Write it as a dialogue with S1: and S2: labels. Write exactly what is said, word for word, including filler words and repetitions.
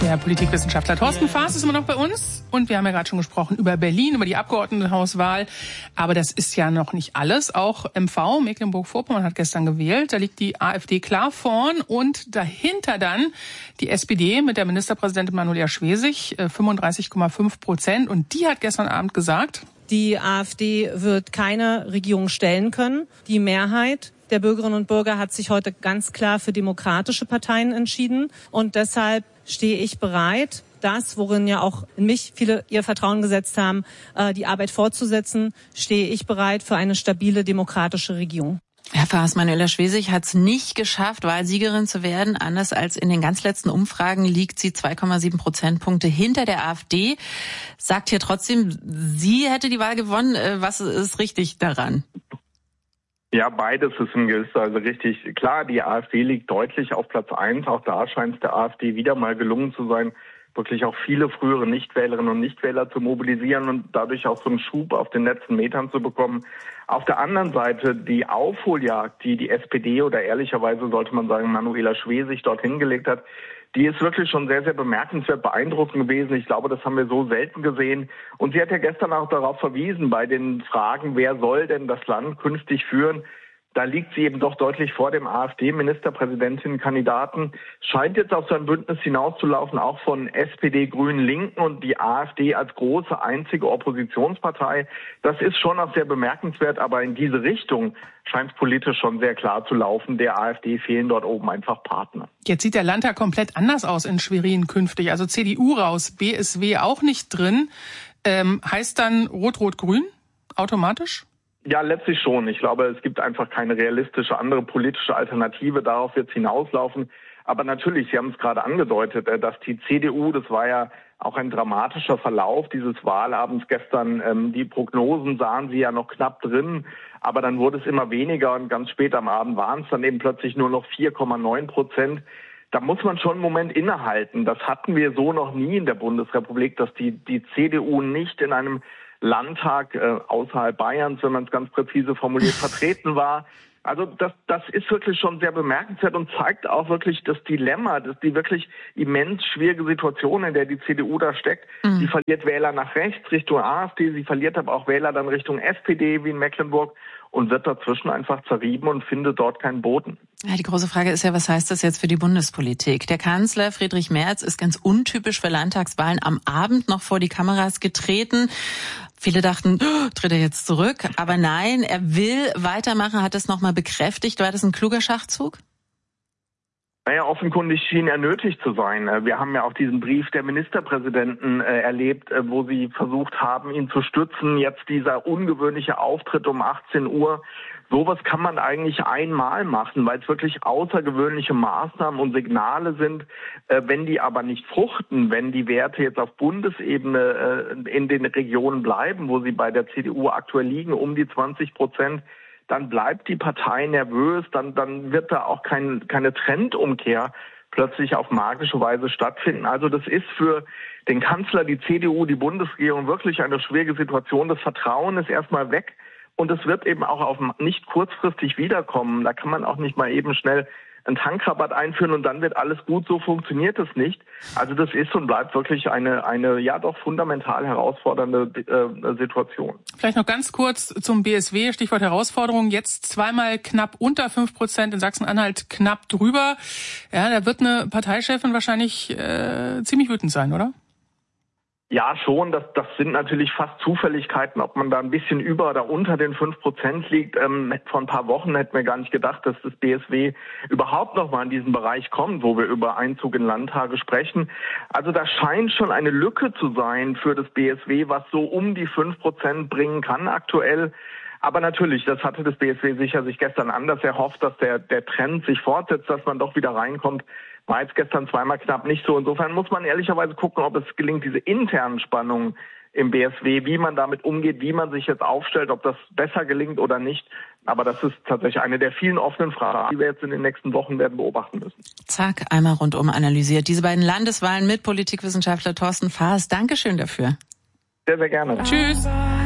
S1: Der Politikwissenschaftler Thorsten Faas ist immer noch bei uns. Und wir haben ja gerade schon gesprochen über Berlin, über die Abgeordnetenhauswahl. Aber das ist ja noch nicht alles. Auch M V, Mecklenburg-Vorpommern, hat gestern gewählt. Da liegt die AfD klar vorn. Und dahinter dann die S P D mit der Ministerpräsidentin Manuela Schwesig, fünfunddreißig Komma fünf Prozent. Und die hat gestern Abend gesagt:
S2: Die AfD wird keine Regierung stellen können. Die Mehrheit der Bürgerinnen und Bürger hat sich heute ganz klar für demokratische Parteien entschieden. Und deshalb stehe ich bereit, das, worin ja auch in mich viele ihr Vertrauen gesetzt haben, die Arbeit fortzusetzen, stehe ich bereit für eine stabile demokratische Regierung.
S3: Herr Faas, Manuela Schwesig hat es nicht geschafft, Wahlsiegerin zu werden. Anders als in den ganz letzten Umfragen liegt sie zwei Komma sieben Prozentpunkte hinter der AfD. Sagt hier trotzdem, sie hätte die Wahl gewonnen. Was ist richtig daran?
S4: Ja, beides ist im gewisser Weise richtig. Klar, die AfD liegt deutlich auf Platz eins. Auch da scheint es der AfD wieder mal gelungen zu sein, wirklich auch viele frühere Nichtwählerinnen und Nichtwähler zu mobilisieren und dadurch auch so einen Schub auf den letzten Metern zu bekommen. Auf der anderen Seite die Aufholjagd, die die S P D oder ehrlicherweise sollte man sagen Manuela Schwesig dort hingelegt hat, die ist wirklich schon sehr, sehr bemerkenswert, beeindruckend gewesen. Ich glaube, das haben wir so selten gesehen. Und sie hat ja gestern auch darauf verwiesen, bei den Fragen, wer soll denn das Land künftig führen, da liegt sie eben doch deutlich vor dem AfD-Ministerpräsidentinnenkandidaten. Scheint jetzt auf so ein Bündnis hinauszulaufen, auch von S P D, Grünen, Linken und die AfD als große einzige Oppositionspartei. Das ist schon auch sehr bemerkenswert, aber in diese Richtung scheint es politisch schon sehr klar zu laufen. Der AfD fehlen dort oben einfach Partner.
S1: Jetzt sieht der Landtag komplett anders aus in Schwerin künftig. Also C D U raus, B S W auch nicht drin. Ähm, heißt dann Rot-Rot-Grün automatisch?
S4: Ja, letztlich schon. Ich glaube, es gibt einfach keine realistische andere politische Alternative. Darauf wird es hinauslaufen. Aber natürlich, Sie haben es gerade angedeutet, dass die C D U, das war ja auch ein dramatischer Verlauf dieses Wahlabends gestern. Die Prognosen sahen sie ja noch knapp drin, aber dann wurde es immer weniger und ganz spät am Abend waren es dann eben plötzlich nur noch vier Komma neun Prozent. Da muss man schon einen Moment innehalten. Das hatten wir so noch nie in der Bundesrepublik, dass die, die C D U nicht in einem Landtag äh, außerhalb Bayerns, wenn man es ganz präzise formuliert, vertreten war. Also das, das ist wirklich schon sehr bemerkenswert und zeigt auch wirklich das Dilemma, das die wirklich immens schwierige Situation, in der die C D U da steckt. Mhm. Sie verliert Wähler nach rechts Richtung AfD, sie verliert aber auch Wähler dann Richtung S P D wie in Mecklenburg und wird dazwischen einfach zerrieben und findet dort keinen Boden.
S3: Ja, die große Frage ist ja, was heißt das jetzt für die Bundespolitik? Der Kanzler Friedrich Merz ist ganz untypisch für Landtagswahlen am Abend noch vor die Kameras getreten. Viele dachten, oh, tritt er jetzt zurück? Aber nein, er will weitermachen, hat es nochmal bekräftigt. War das ein kluger Schachzug?
S4: Naja, offenkundig schien er nötig zu sein. Wir haben ja auch diesen Brief der Ministerpräsidenten äh, erlebt, äh, wo sie versucht haben, ihn zu stützen. Jetzt dieser ungewöhnliche Auftritt um achtzehn Uhr. Sowas kann man eigentlich einmal machen, weil es wirklich außergewöhnliche Maßnahmen und Signale sind. Äh, wenn die aber nicht fruchten, wenn die Werte jetzt auf Bundesebene äh, in den Regionen bleiben, wo sie bei der C D U aktuell liegen, um die zwanzig Prozent, dann bleibt die Partei nervös, dann, dann wird da auch kein, keine Trendumkehr plötzlich auf magische Weise stattfinden. Also das ist für den Kanzler, die C D U, die Bundesregierung wirklich eine schwierige Situation. Das Vertrauen ist erstmal weg und es wird eben auch auf nicht kurzfristig wiederkommen. Da kann man auch nicht mal eben schnell einen Tankrabatt einführen und dann wird alles gut. So funktioniert es nicht. Also das ist und bleibt wirklich eine, eine ja doch fundamental herausfordernde äh, Situation.
S1: Vielleicht noch ganz kurz zum B S W, Stichwort Herausforderung. Jetzt zweimal knapp unter fünf Prozent, in Sachsen-Anhalt knapp drüber. Ja, da wird eine Parteichefin wahrscheinlich äh, ziemlich wütend sein, oder?
S4: Ja, schon. Das, das sind natürlich fast Zufälligkeiten, ob man da ein bisschen über oder unter den fünf Prozent liegt. Ähm, vor ein paar Wochen hätten wir gar nicht gedacht, dass das B S W überhaupt noch mal in diesen Bereich kommt, wo wir über Einzug in Landtage sprechen. Also da scheint schon eine Lücke zu sein für das B S W, was so um die fünf Prozent bringen kann aktuell. Aber natürlich, das hatte das B S W sicher sich gestern anders erhofft, dass der, der Trend sich fortsetzt, dass man doch wieder reinkommt. War jetzt gestern zweimal knapp nicht so. Insofern muss man ehrlicherweise gucken, ob es gelingt, diese internen Spannungen im B S W, wie man damit umgeht, wie man sich jetzt aufstellt, ob das besser gelingt oder nicht. Aber das ist tatsächlich eine der vielen offenen Fragen, die wir jetzt in den nächsten Wochen werden beobachten müssen.
S3: Zack, einmal rundum analysiert. Diese beiden Landeswahlen mit Politikwissenschaftler Thorsten Faas. Dankeschön dafür.
S4: Sehr, sehr gerne.
S1: Tschüss.